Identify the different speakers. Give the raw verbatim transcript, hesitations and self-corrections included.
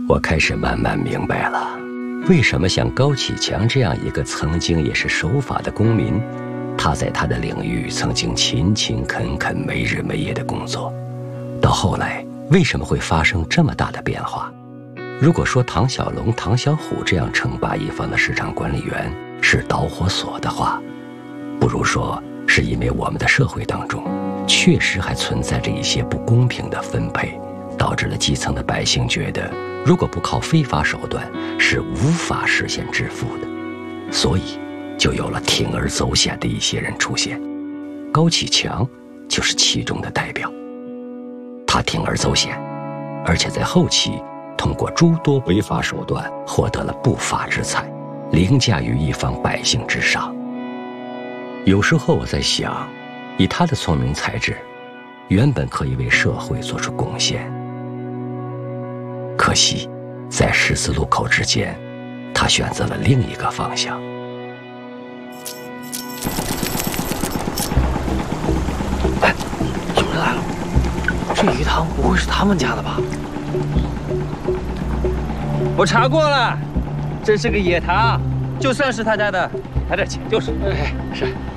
Speaker 1: 我开始慢慢明白了，为什么像高启强这样一个曾经也是守法的公民，他在他的领域曾经勤勤恳恳、没日没夜的工作，到后来为什么会发生这么大的变化？如果说唐小龙、唐小虎这样称霸一方的市场管理员是导火索的话，不如说是因为我们的社会当中确实还存在着一些不公平的分配，导致了基层的百姓觉得如果不靠非法手段是无法实现致富的，所以就有了铤而走险的一些人出现。高启强就是其中的代表。他铤而走险，而且在后期通过诸多违法手段获得了不法之财，凌驾于一方百姓之上。有时候我在想，以他的聪明才智，原本可以为社会做出贡献，可惜在十字路口之间，他选择了另一个方向。
Speaker 2: 哎，有人来了！这鱼塘不会是他们家的吧？
Speaker 3: 我查过了，这是个野塘，就算是他家的，赔他点钱就是。
Speaker 2: 哎，是。